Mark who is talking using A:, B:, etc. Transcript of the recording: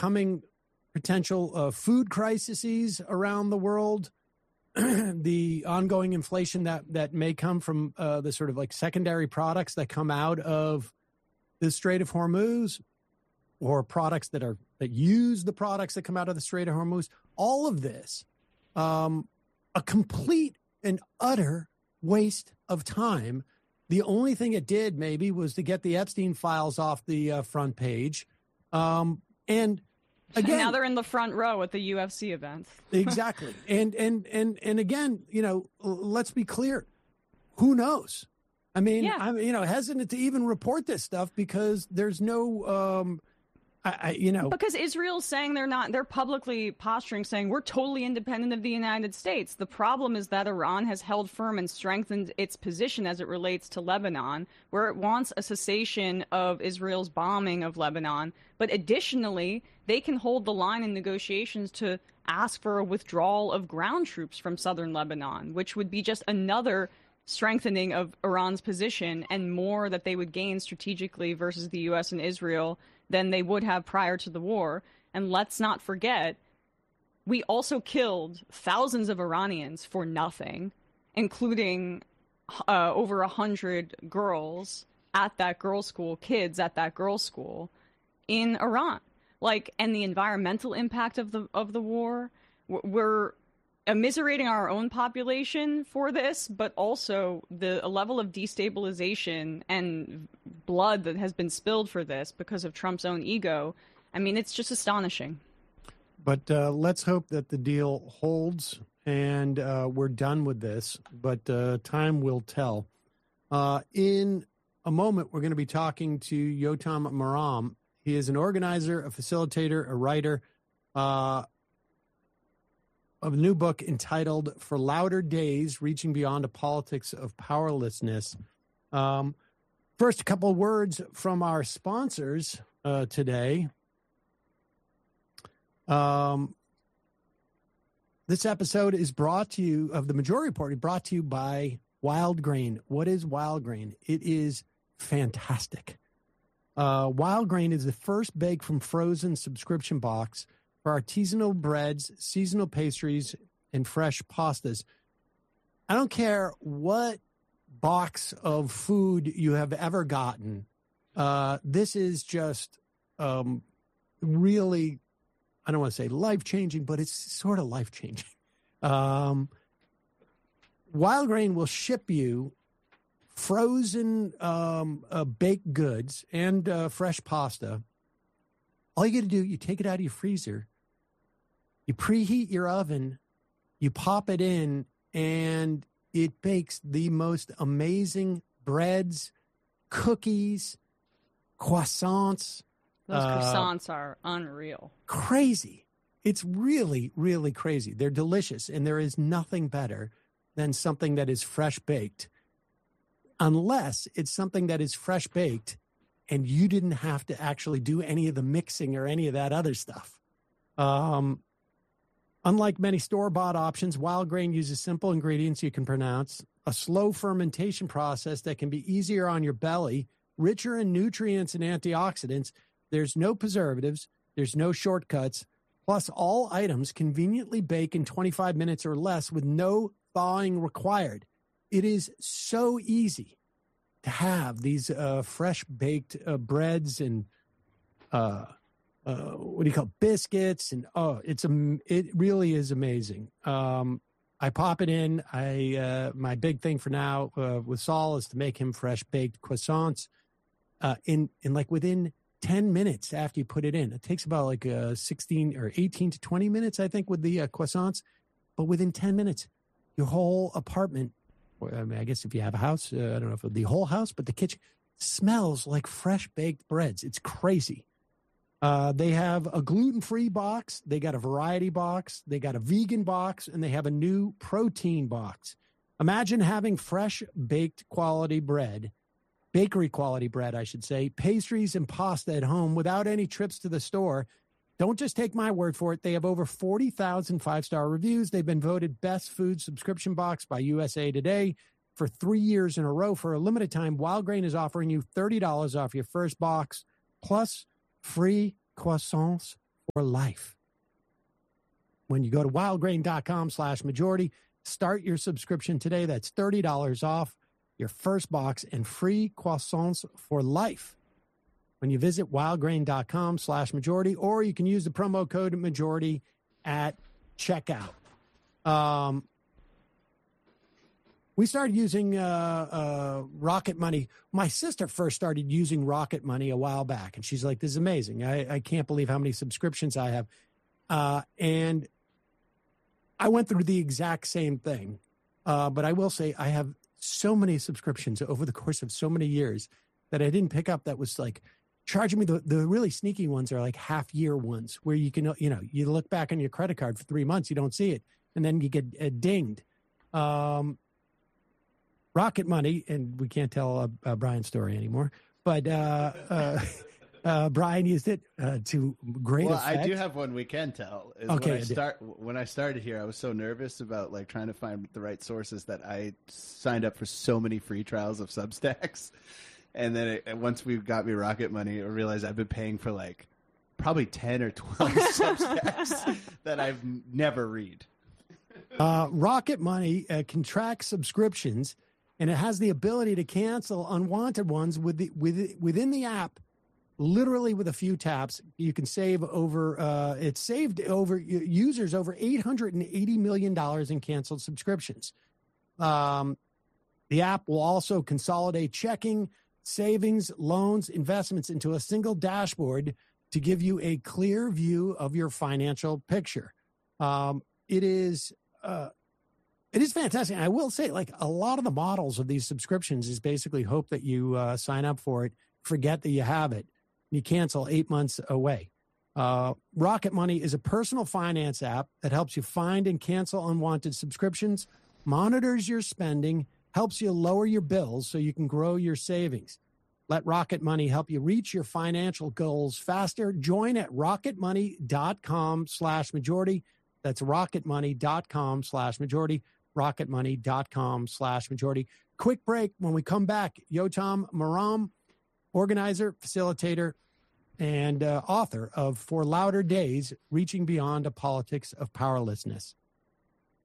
A: coming potential food crises around the world, the ongoing inflation that may come from the sort of like secondary products that come out of the Strait of Hormuz, or products that use the products that come out of the Strait of Hormuz. All of this, a complete and utter waste of time. The only thing it did maybe was to get the Epstein files off the front page. And again,
B: now they're in the front row at the UFC events.
A: Exactly. And again, let's be clear. Who knows? I mean, yeah. I'm hesitant to even report this stuff because there's no
B: because Israel's saying they're publicly posturing, saying we're totally independent of the United States. The problem is that Iran has held firm and strengthened its position as it relates to Lebanon, where it wants a cessation of Israel's bombing of Lebanon. But additionally, they can hold the line in negotiations to ask for a withdrawal of ground troops from southern Lebanon, which would be just another strengthening of Iran's position and more that they would gain strategically versus the U.S. and Israel than they would have prior to the war. And let's not forget, we also killed thousands of Iranians for nothing, including over 100 girls at that girls' school, kids at that girls' school in Iran. And the environmental impact of the war, we're immiserating our own population for this, but also the level of destabilization and blood that has been spilled for this because of Trump's own ego. I mean, it's just astonishing.
A: But let's hope that the deal holds and we're done with this. But time will tell. In a moment, we're going to be talking to Yotam Maram. He is an organizer, a facilitator, a writer of a new book entitled For Louder Days, Reaching Beyond a Politics of Powerlessness. First, a couple of words from our sponsors today. This episode is brought to you, of the Majority Report, brought to you by Wild Grain. What is Wild Grain? It is fantastic. Wild Grain is the first bake from frozen subscription box for artisanal breads, seasonal pastries, and fresh pastas. I don't care what box of food you have ever gotten. This is just really, I don't want to say life-changing, but it's sort of life-changing. Wild Grain will ship you frozen baked goods and fresh pasta. All you got to do, you take it out of your freezer, you preheat your oven, you pop it in, and it bakes the most amazing breads, cookies, croissants.
B: Those croissants are unreal.
A: Crazy. It's really, really crazy. They're delicious, and there is nothing better than something that is fresh baked, unless it's something that is fresh baked and you didn't have to actually do any of the mixing or any of that other stuff. Unlike many store-bought options, Wild Grain uses simple ingredients you can pronounce, a slow fermentation process that can be easier on your belly, richer in nutrients and antioxidants. There's no preservatives. There's no shortcuts. Plus, all items conveniently bake in 25 minutes or less with no thawing required. It is so easy to have these fresh baked breads and what do you call it? Biscuits, and it really is amazing. I pop it in. My big thing for now with Saul is to make him fresh baked croissants in within 10 minutes after you put it in. It takes about 16 or 18 to 20 minutes, I think, with the croissants. But within 10 minutes, your whole apartment, I mean, I guess if you have a house, I don't know if the whole house, but the kitchen smells like fresh baked breads. It's crazy. They have a gluten-free box. They got a variety box. They got a vegan box, and they have a new protein box. Imagine having fresh baked quality bread, bakery quality bread, I should say, pastries and pasta at home without any trips to the store. Don't just take my word for it. They have over 40,000 five-star reviews. They've been voted best food subscription box by USA Today for 3 years in a row. For a limited time, Wild Grain is offering you $30 off your first box, plus free croissants for life. When you go to wildgrain.com/majority, start your subscription today. That's $30 off your first box and free croissants for life when you visit wildgrain.com/majority, or you can use the promo code majority at checkout. We started using Rocket Money. My sister first started using Rocket Money a while back, and she's like, this is amazing. I can't believe how many subscriptions I have. And I went through the exact same thing. But I will say I have so many subscriptions over the course of so many years that I didn't pick up that was like charging me. The really sneaky ones are like half-year ones where you can, you look back on your credit card for 3 months, you don't see it, and then you get dinged. Rocket Money, and we can't tell Brian's story anymore, but Brian used it to great effect.
C: I do have one we can tell.
A: Okay.
C: When I started here, I was so nervous about like trying to find the right sources that I signed up for so many free trials of Substacks. And then once we got me Rocket Money, I realized I've been paying for like probably 10 or 12 Substacks that I've never read.
A: Rocket Money can track subscriptions, and it has the ability to cancel unwanted ones within the app. Literally with a few taps, you can save over, it's saved over users over $880 million in canceled subscriptions. The app will also consolidate checking, savings, loans, investments into a single dashboard to give you a clear view of your financial picture. It is fantastic. And I will say, like, a lot of the models of these subscriptions is basically hope that you sign up for it, forget that you have it, and you cancel 8 months away. Rocket Money is a personal finance app that helps you find and cancel unwanted subscriptions, monitors your spending, helps you lower your bills so you can grow your savings. Let Rocket Money help you reach your financial goals faster. Join at rocketmoney.com/majority. That's rocketmoney.com/majority. rocketmoney.com/majority. Quick break. When we come back, Yotam Maram, organizer, facilitator, and author of For Louder Days, Reaching Beyond a Politics of Powerlessness.